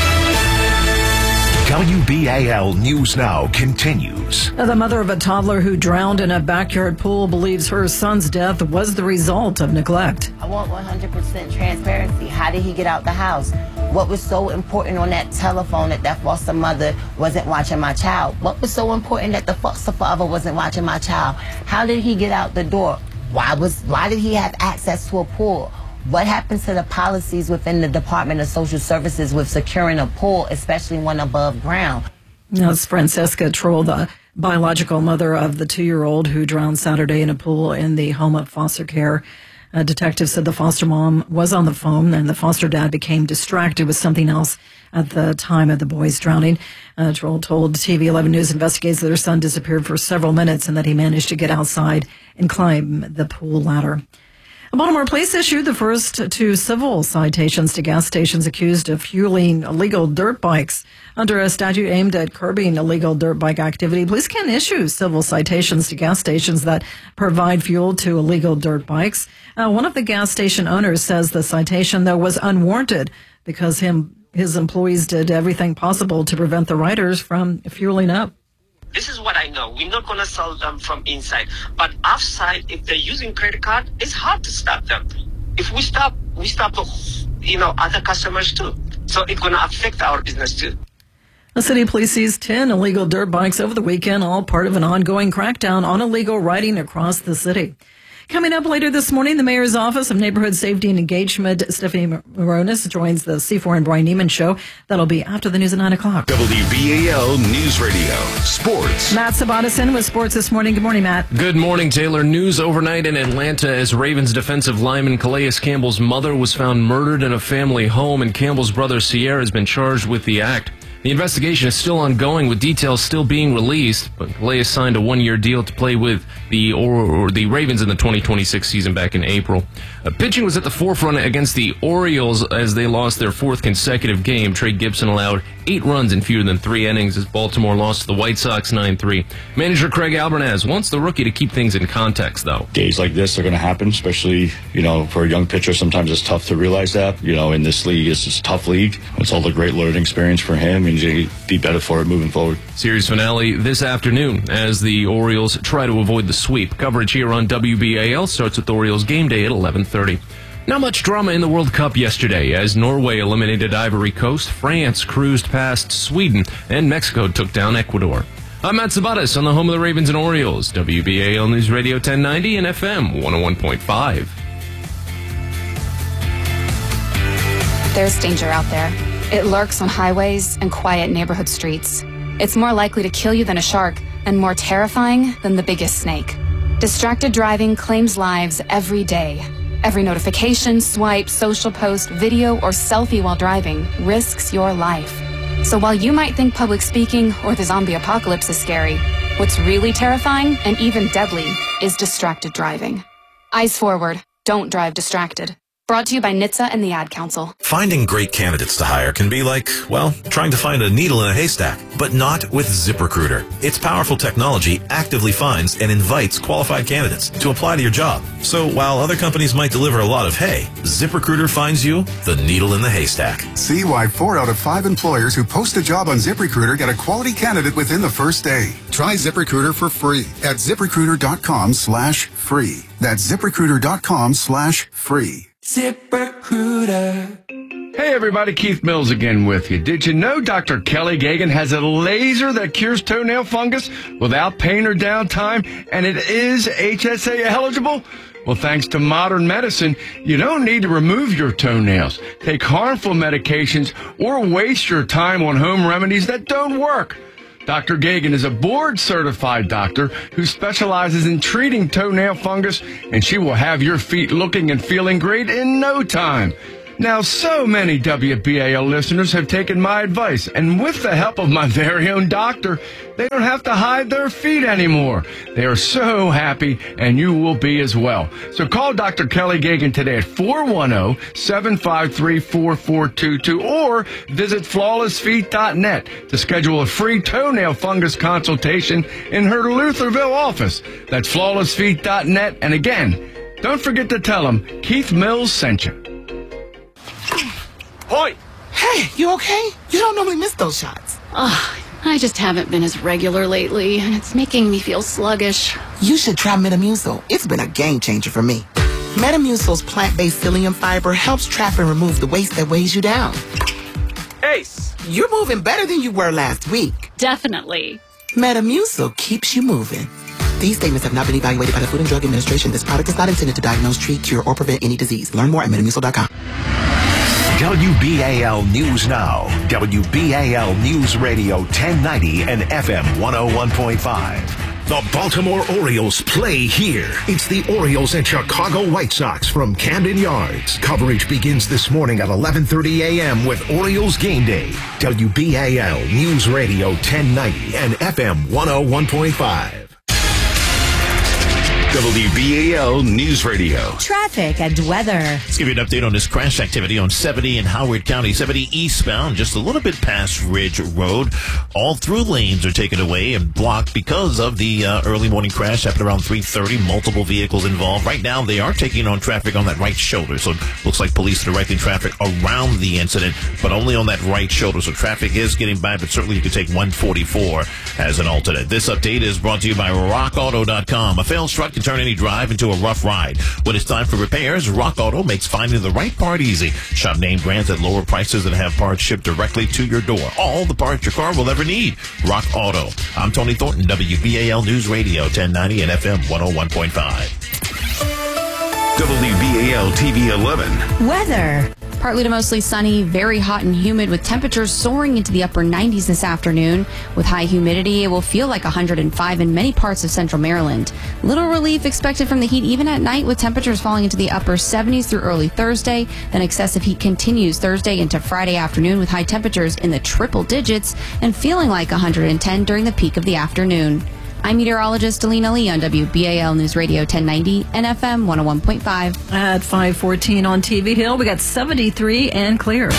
S5: W B A L News Now continues.
S4: The mother of a toddler who drowned in a backyard pool believes her son's death was the result of neglect.
S9: I want one hundred percent transparency. How did he get out the house? What was so important on that telephone that that foster mother wasn't watching my child? What was so important that the foster father wasn't watching my child? How did he get out the door? Why was why did he have access to a pool? What happens to the policies within the Department of Social Services with securing a pool, especially one above ground?
S4: That's Francesca Troll, the biological mother of the two-year-old who drowned Saturday in a pool in the home of foster care. A detective said the foster mom was on the phone and the foster dad became distracted with something else at the time of the boy's drowning. Uh, Troll told T V eleven News investigators that her son disappeared for several minutes and that he managed to get outside and climb the pool ladder. Baltimore police issued the first two civil citations to gas stations accused of fueling illegal dirt bikes. Under a statute aimed at curbing illegal dirt bike activity, police can issue civil citations to gas stations that provide fuel to illegal dirt bikes. Uh, one of the gas station owners says the citation, though, was unwarranted because him his employees did everything possible to prevent the riders from fueling up.
S10: This is what I know. We're not going to sell them from inside. But outside, if they're using credit card, it's hard to stop them. If we stop, we stop, you know, other customers too. So it's going to affect our business too.
S4: The city police seized ten illegal dirt bikes over the weekend, all part of an ongoing crackdown on illegal riding across the city. Coming up later this morning, the Mayor's Office of Neighborhood Safety and Engagement, Stephanie Moronis, joins the C four and Brian Neiman Show. That'll be after the news at nine o'clock.
S5: W B A L News Radio. Sports.
S4: Matt Sabatis in with sports this morning. Good morning, Matt.
S26: Good morning, Taylor. News overnight in Atlanta as Ravens defensive lineman Calais Campbell's mother was found murdered in a family home, and Campbell's brother Sierra has been charged with the act. The investigation is still ongoing, with details still being released, but Calais signed a one-year deal to play with the or, or the Ravens in the twenty twenty-six season back in April. Uh, pitching was at the forefront against the Orioles as they lost their fourth consecutive game. Trey Gibson allowed eight runs in fewer than three innings as Baltimore lost to the White Sox nine three. Manager Craig Albernaz wants the rookie to keep things in context, though.
S2: Days like this are going to happen, especially, you know, for a young pitcher. Sometimes it's tough to realize that. You know, in this league, it's a tough league. It's all a great learning experience for him, and he's be better for it moving forward.
S26: Series finale this afternoon as the Orioles try to avoid the sweep. Coverage here on W B A L starts with Orioles game day at eleven thirty. Not much drama in the World Cup yesterday as Norway eliminated Ivory Coast, France cruised past Sweden, and Mexico took down Ecuador. I'm Matt Sabatis on the home of the Ravens and Orioles, W B A L News Radio ten ninety and F M one oh one point five.
S6: There's danger out there. It lurks on highways and quiet neighborhood streets. It's more likely to kill you than a shark, and more terrifying than the biggest snake. Distracted driving claims lives every day. Every notification, swipe, social post, video, or selfie while driving risks your life. So while you might think public speaking or the zombie apocalypse is scary, what's really terrifying and even deadly is distracted driving. Eyes forward. Don't drive distracted. Brought to you by N H T S A and the Ad Council.
S11: Finding great candidates to hire can be like, well, trying to find a needle in a haystack, but not with ZipRecruiter. Its powerful technology actively finds and invites qualified candidates to apply to your job. So while other companies might deliver a lot of hay, ZipRecruiter finds you the needle in the haystack.
S12: See why four out of five employers who post a job on ZipRecruiter get a quality candidate within the first day. Try ZipRecruiter for free at ZipRecruiter.com slash free. That's ZipRecruiter.com slash free.
S13: ZipRecruiter. Hey everybody, Keith Mills again with you. Did you know Doctor Kelly Gagan has a laser that cures toenail fungus without pain or downtime, and it is H S A eligible? Well, thanks to modern medicine, you don't need to remove your toenails, take harmful medications, or waste your time on home remedies that don't work. Doctor Gagan is a board-certified doctor who specializes in treating toenail fungus, and she will have your feet looking and feeling great in no time. Now, so many W B A L listeners have taken my advice, and with the help of my very own doctor, they don't have to hide their feet anymore. They are so happy, and you will be as well. So call Doctor Kelly Gagan today at four one zero, seven five three, four four two two or visit flawless feet dot net to schedule a free toenail fungus consultation in her Lutherville office. That's flawless feet dot net. And again, don't forget to tell them Keith Mills sent you.
S14: Hoy! Hey, you okay? You don't normally miss those shots.
S15: Ugh, I just haven't been as regular lately, and it's making me feel sluggish.
S14: You should try Metamucil. It's been a game changer for me. Metamucil's plant-based psyllium fiber helps trap and remove the waste that weighs you down. Ace! You're moving better than you were last week.
S15: Definitely.
S14: Metamucil keeps you moving. These statements have not been evaluated by the Food and Drug Administration. This product is not intended to diagnose, treat, cure, or prevent any disease. Learn more at metamucil dot com.
S5: W B A L News Now. W B A L News Radio ten ninety and F M one oh one point five. The Baltimore Orioles play here. It's the Orioles and Chicago White Sox from Camden Yards. Coverage begins this morning at eleven thirty a.m. with Orioles Game Day. W B A L News Radio ten ninety and F M one oh one point five. W B A L News Radio.
S16: Traffic and weather.
S25: Let's give you an update on this crash activity on seventy in Howard County. seventy eastbound, just a little bit past Ridge Road. All through lanes are taken away and blocked because of the uh, early morning crash happened around three thirty. Multiple vehicles involved. Right now, they are taking on traffic on that right shoulder. So it looks like police are directing traffic around the incident, but only on that right shoulder. So traffic is getting by, but certainly you could take one forty-four as an alternate. This update is brought to you by rock auto dot com. A failed truck can turn any drive into a rough ride. When it's time for repairs, Rock Auto makes finding the right part easy. Shop name brands at lower prices and have parts shipped directly to your door. All the parts your car will ever need. Rock Auto. I'm Tony Thornton, W B A L News Radio ten ninety and F M one oh one point five.
S5: W B A L T V eleven.
S20: Weather.
S3: Partly to mostly sunny, very hot and humid with temperatures soaring into the upper nineties this afternoon. With high humidity, it will feel like one hundred five in many parts of central Maryland. Little relief expected from the heat even at night, with temperatures falling into the upper seventies through early Thursday. Then excessive heat continues Thursday into Friday afternoon with high temperatures in the triple digits and feeling like one hundred ten during the peak of the afternoon. I'm meteorologist Alina Lee on W B A L News Radio ten ninety and F M one oh one point five.
S4: At five fourteen on T V Hill, we got seventy-three and clear.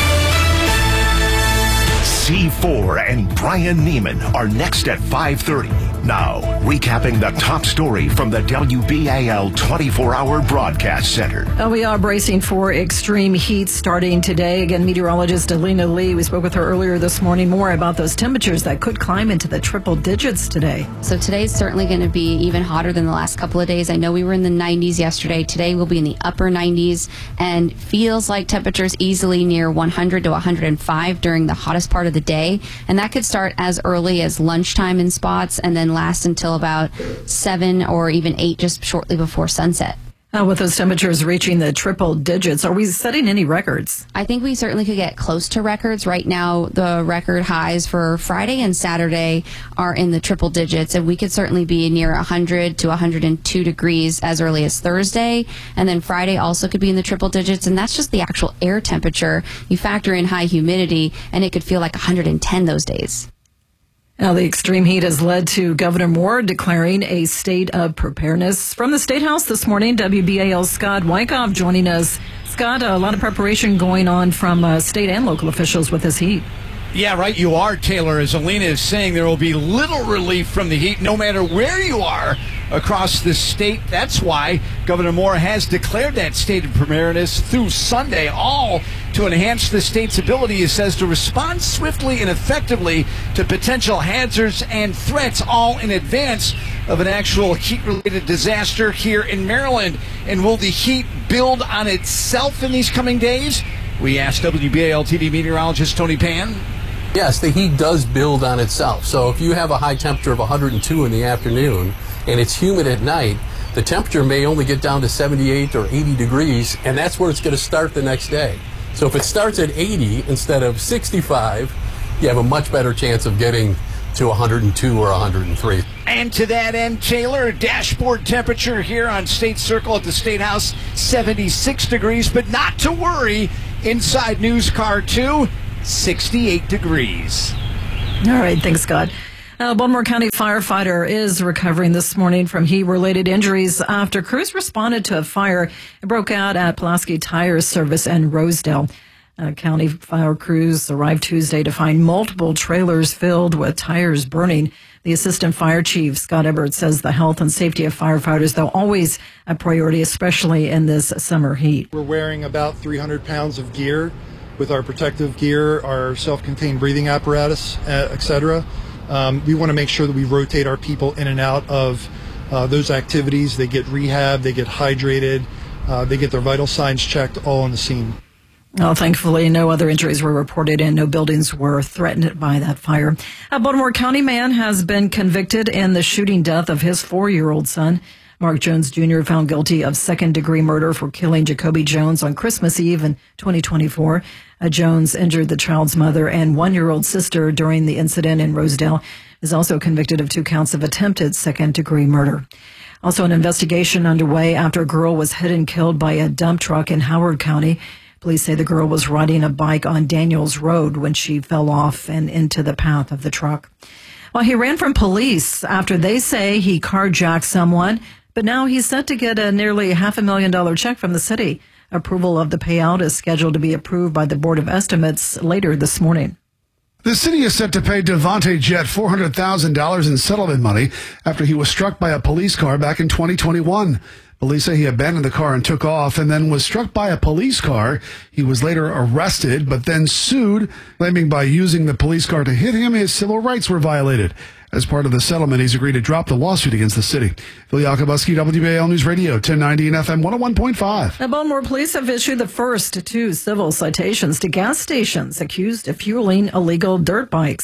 S5: C four and Brian Neiman are next at five thirty. Now, recapping the top story from the W B A L twenty-four hour Broadcast Center.
S4: Uh, we are bracing for extreme heat starting today. Again, meteorologist Alina Lee, we spoke with her earlier this morning more about those temperatures that could climb into the triple digits today.
S3: So today's certainly going to be even hotter than the last couple of days. I know we were in the nineties yesterday. Today we'll be in the upper nineties and feels like temperatures easily near one hundred to one hundred five during the hottest part of the day. And that could start as early as lunchtime in spots and then last until about seven or even eight just shortly before sunset.
S4: Uh, with those temperatures reaching the triple digits, are we setting any records?
S3: I think we certainly could get close to records. Right now, the record highs for Friday and Saturday are in the triple digits, and we could certainly be near one hundred to one hundred two degrees as early as Thursday. And then Friday also could be in the triple digits, and that's just the actual air temperature. You factor in high humidity, and it could feel like one hundred ten those days.
S4: Now, the extreme heat has led to Governor Moore declaring a state of preparedness. From the State House this morning, W B A L's Scott Wyckoff joining us. Scott, a lot of preparation going on from uh, state and local officials with this heat.
S22: Yeah, right, you are, Taylor. As Alina is saying, there will be little relief from the heat no matter where you are across the state. That's why Governor Moore has declared that state of preparedness through Sunday, all to enhance the state's ability, he says, to respond swiftly and effectively to potential hazards and threats, all in advance of an actual heat-related disaster here in Maryland. And will the heat build on itself in these coming days? We asked W B A L T V meteorologist Tony Pan.
S31: Yes, the heat does build on itself. So if you have a high temperature of one hundred two in the afternoon and it's humid at night, the temperature may only get down to seventy-eight or eighty degrees, and that's where it's going to start the next day. So if it starts at eighty instead of sixty-five, you have a much better chance of getting to one hundred two or one hundred three.
S22: And to that end, Taylor, dashboard temperature here on State Circle at the State House, seventy-six degrees, but not to worry, inside News Car two, sixty-eight degrees.
S4: All right, thanks, Scott. Uh, Baltimore County firefighter is recovering this morning from heat-related injuries after crews responded to a fire. It broke out at Pulaski Tire Service in Rosedale. Uh, county fire crews arrived Tuesday to find multiple trailers filled with tires burning. The assistant fire chief, Scott Ebert, says the health and safety of firefighters, though, always a priority, especially in this summer heat.
S7: We're wearing about three hundred pounds of gear with our protective gear, our self-contained breathing apparatus, uh, et cetera. Um, we want to make sure that we rotate our people in and out of uh, those activities. They get rehab, they get hydrated, uh, they get their vital signs checked, all on the scene.
S4: Well, thankfully, no other injuries were reported and no buildings were threatened by that fire. A Baltimore County man has been convicted in the shooting death of his four-year-old son. Mark Jones Junior found guilty of second-degree murder for killing Jacoby Jones on Christmas Eve in twenty twenty-four. Uh, Jones injured the child's mother and one-year-old sister during the incident in Rosedale. Is also convicted of two counts of attempted second-degree murder. Also, an investigation underway after a girl was hit and killed by a dump truck in Howard County. Police say the girl was riding a bike on Daniels Road when she fell off and into the path of the truck. Well, he ran from police after they say he carjacked someone, but now he's set to get a nearly half a million dollar check from the city. Approval of the payout is scheduled to be approved by the Board of Estimates later this morning.
S1: The city is set to pay Devontae Jett four hundred thousand dollars in settlement money after he was struck by a police car back in twenty twenty-one. Police say he abandoned the car and took off and then was struck by a police car. He was later arrested, but then sued, claiming by using the police car to hit him, his civil rights were violated. As part of the settlement, he's agreed to drop the lawsuit against the city. Phil Yakubuski, W B A L News Radio, ten ninety and F M one oh one point five.
S4: The Baltimore police have issued the first two civil citations to gas stations accused of fueling illegal dirt bikes.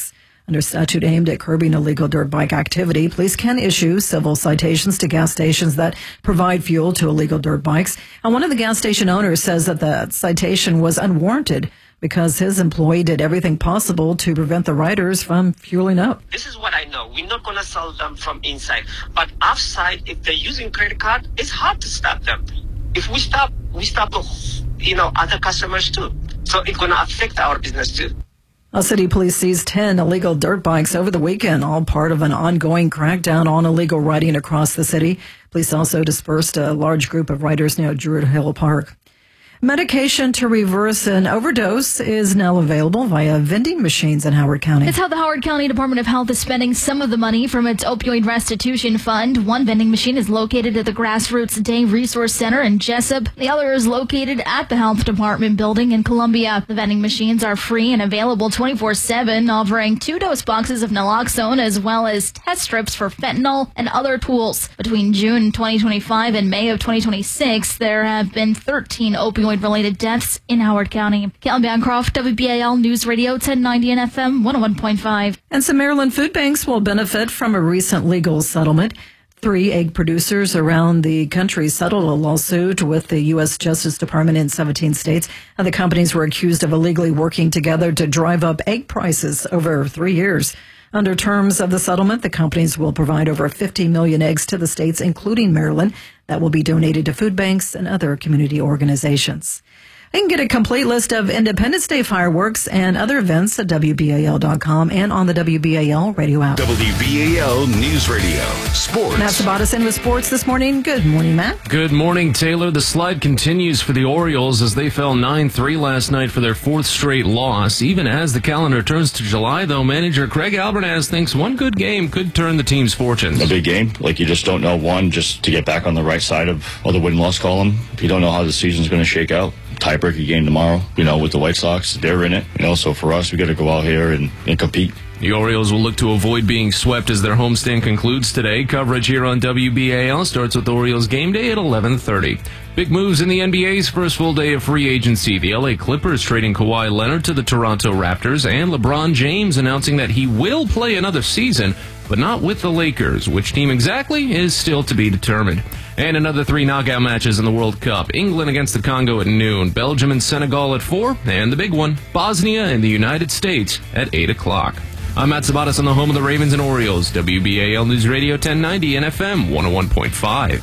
S4: Under statute aimed at curbing illegal dirt bike activity, police can issue civil citations to gas stations that provide fuel to illegal dirt bikes. And one of the gas station owners says that the citation was unwarranted because his employee did everything possible to prevent the riders from fueling up.
S10: This is what I know. We're not going to sell them from inside. But outside, if they're using credit card, it's hard to stop them. If we stop, we stop, you know, other customers too. So it's going to affect our business too.
S4: Well, city police seized ten illegal dirt bikes over the weekend, all part of an ongoing crackdown on illegal riding across the city. Police also dispersed a large group of riders near Druid Hill Park. Medication to reverse an overdose is now available via vending machines in Howard County.
S16: It's how the Howard County Department of Health is spending some of the money from its opioid restitution fund. One vending machine is located at the Grassroots Day Resource Center in Jessup. The other is located at the Health Department building in Columbia. The vending machines are free and available twenty-four seven, offering two-dose boxes of naloxone as well as test strips for fentanyl and other tools. Between June twenty twenty-five and May of twenty twenty-six, there have been thirteen opioid related deaths in Howard County. Caitlin Bancroft, W B A L News Radio ten ninety and F M one oh one point five.
S4: And some Maryland food banks will benefit from a recent legal settlement. Three egg producers around the country settled a lawsuit with the U S Justice Department in seventeen states. And the companies were accused of illegally working together to drive up egg prices over three years. Under terms of the settlement, the companies will provide over fifty million eggs to the states, including Maryland, that will be donated to food banks and other community organizations. You can get a complete list of Independence Day fireworks and other events at W B A L dot com and on the W B A L radio app.
S5: W B A L News Radio. Sports.
S4: Matt Sabatas in with sports this morning. Good morning, Matt.
S26: Good morning, Taylor. The slide continues for the Orioles as they fell nine three last night for their fourth straight loss. Even as the calendar turns to July, though, manager Craig Albernaz thinks one good game could turn the team's fortunes.
S2: A big game. Like, you just don't know, one, just to get back on the right side of, of the win-loss column. You don't know how the season's going to shake out. Tiebreaker game tomorrow, you know, with the White Sox. They're in it. You know, so for us, we got to go out here and, and compete.
S26: The Orioles will look to avoid being swept as their homestand concludes today. Coverage here on W B A L starts with Orioles game day at eleven thirty. Big moves in the N B A's first full day of free agency. The L A Clippers trading Kawhi Leonard to the Toronto Raptors, and LeBron James announcing that he will play another season, but not with the Lakers. Which team exactly is still to be determined. And another three knockout matches in the World Cup. England against the Congo at noon, Belgium and Senegal at four, and the big one, Bosnia and the United States at eight o'clock. I'm Matt Sabatas on the home of the Ravens and Orioles, W B A L News Radio ten ninety and F M one oh one point five.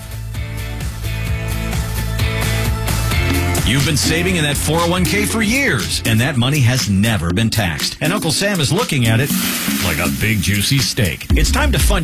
S17: You've been saving in that four oh one k for years, and that money has never been taxed. And Uncle Sam is looking at it like a big, juicy steak. It's time to fund